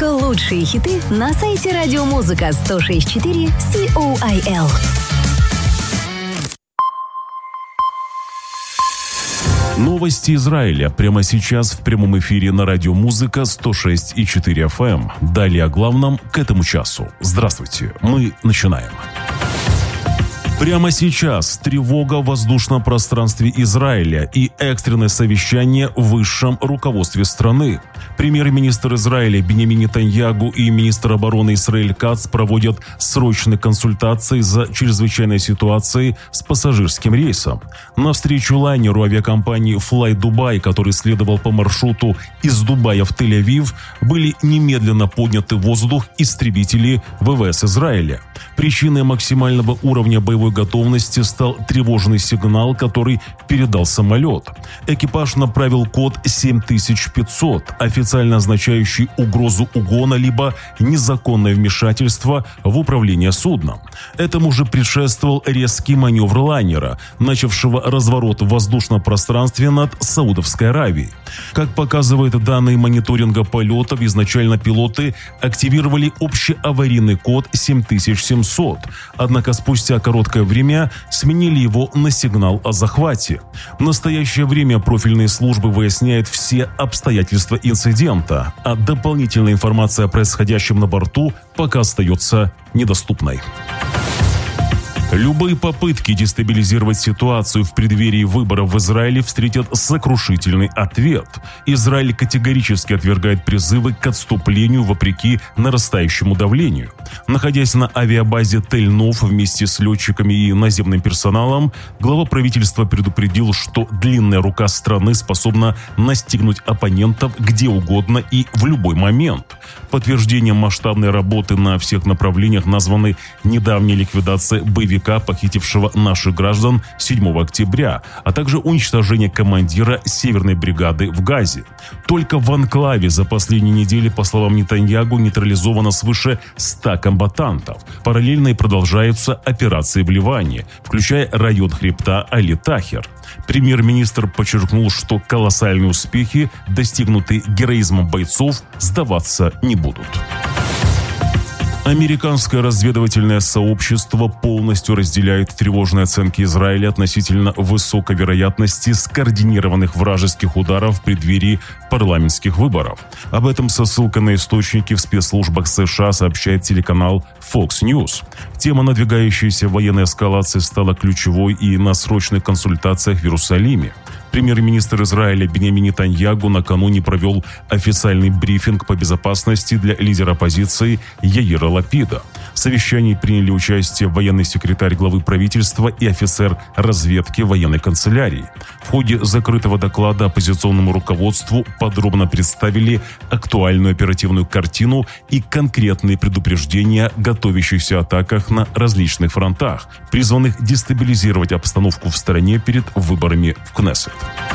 Только лучшие хиты на сайте радиомузыка 106.4 COIL. Новости Израиля прямо сейчас в прямом эфире на радио «Музыка» 106.4 FM. Далее о главном к этому часу. Здравствуйте, мы начинаем. Прямо сейчас тревога в воздушном пространстве Израиля и экстренное совещание в высшем руководстве страны. Премьер-министр Израиля Биньямин Нетаньяху и министр обороны Исраэль Кац проводят срочные консультации за чрезвычайной ситуацией с пассажирским рейсом. Навстречу лайнеру авиакомпании Fly Dubai, который следовал по маршруту из Дубая в Тель-Авив, были немедленно подняты в воздух истребители ВВС Израиля. Причиной максимального уровня боевой готовности стал тревожный сигнал, который передал самолет. Экипаж направил код 7500, официально означающий угрозу угона либо незаконное вмешательство в управление судном. Этому же предшествовал резкий маневр лайнера, начавшего разворот в воздушном пространстве над Саудовской Аравией. Как показывают данные мониторинга полетов, изначально пилоты активировали общий аварийный код 7700, однако спустя короткое время сменили его на сигнал о захвате. В настоящее время профильные службы выясняют все обстоятельства инцидента, а дополнительная информация о происходящем на борту пока остается недоступной. Любые попытки дестабилизировать ситуацию в преддверии выборов в Израиле встретят сокрушительный ответ. Израиль категорически отвергает призывы к отступлению вопреки нарастающему давлению. Находясь на авиабазе Тель-Нов вместе с летчиками и наземным персоналом, глава правительства предупредил, что длинная рука страны способна настигнуть оппонентов где угодно и в любой момент. Подтверждением масштабной работы на всех направлениях названы недавняя ликвидация боевика, похитившего наших граждан 7 октября, а также уничтожение командира Северной бригады в Газе. Только в анклаве за последние недели, по словам Нетаньяху, нейтрализовано свыше 100 комбатантов. Параллельно и продолжаются операции в Ливане, включая район хребта Али-Тахер. Премьер-министр подчеркнул, что колоссальные успехи, достигнутые героизмом бойцов, сдаваться не будут. Американское разведывательное сообщество полностью разделяет тревожные оценки Израиля относительно высокой вероятности скоординированных вражеских ударов в преддверии парламентских выборов. Об этом со ссылкой на источники в спецслужбах США сообщает телеканал Fox News. Тема надвигающейся военной эскалации стала ключевой и на срочных консультациях в Иерусалиме. Премьер-министр Израиля Биньямин Нетаньяху накануне провел официальный брифинг по безопасности для лидера оппозиции Яира Лапида. В совещании приняли участие военный секретарь главы правительства и офицер разведки военной канцелярии. В ходе закрытого доклада оппозиционному руководству подробно представили актуальную оперативную картину и конкретные предупреждения о готовящихся атаках на различных фронтах, призванных дестабилизировать обстановку в стране перед выборами в Кнессет.